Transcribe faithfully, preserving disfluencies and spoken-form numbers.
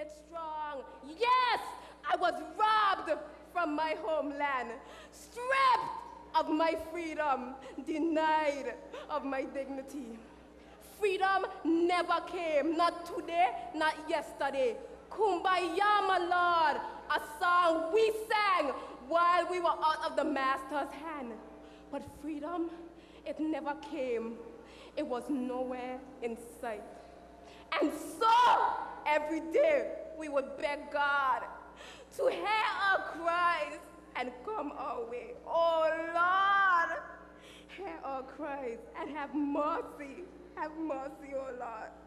made strong. Yes, I was robbed from my homeland, stripped of my freedom, denied of my dignity. Freedom never came, not today, not yesterday. Kumbaya, my Lord, a song we sang while we were out of the master's hand. But freedom, it never came. It was nowhere in sight. And so, every day, we would beg God to hear our cries and come our way. Oh, Lord, hear our cries and have mercy. Have mercy, oh, Lord.